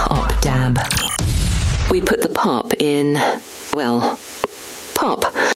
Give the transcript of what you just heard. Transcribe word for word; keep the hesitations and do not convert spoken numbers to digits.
Op Dab. We put the pop in, well, pop.